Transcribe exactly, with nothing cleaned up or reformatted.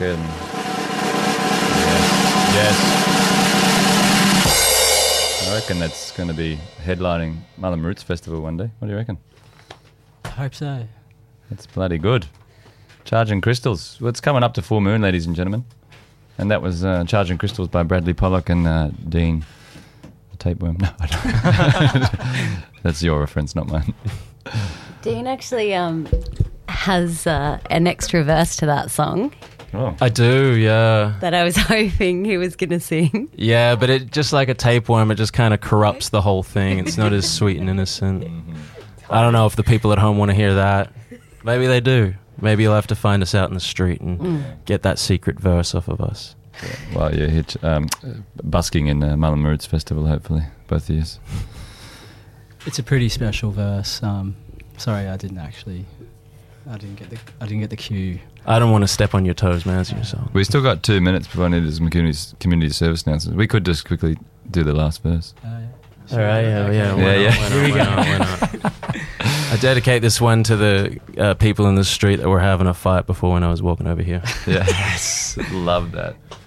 and yes, yes. I reckon that's going to be headlining Mullum Roots Festival one day. What do you reckon? I hope so. That's bloody good. Charging Crystals. Well, it's coming up to full moon, ladies and gentlemen. And that was uh, Charging Crystals by Bradley Pollock and uh, Dean, the tapeworm. No, I don't. That's your reference, not mine. Dean actually um, has uh, an extra verse to that song. Oh. I do, yeah. That I was hoping he was going to sing. Yeah, but it just like a tapeworm, it just kind of corrupts the whole thing. It's not as sweet and innocent. Mm-hmm. I don't know if the people at home want to hear that. Maybe they do. Maybe you'll have to find us out in the street and mm. get that secret verse off of us. Yeah, well, you're hitch, um, busking in uh, Mullum Roots Festival, hopefully, both years. It's a pretty special verse. Um, sorry, I didn't actually. I didn't get the. I didn't get the cue. I don't want to step on your toes, man. It's your song. We still got two minutes before I need some community community service announcements. We could just quickly do the last verse. Uh, yeah. All right, yeah, yeah, yeah, yeah. Not, Here we go. Why not? I dedicate this one to the uh, people in the street that were having a fight before when I was walking over here. Yes, love that.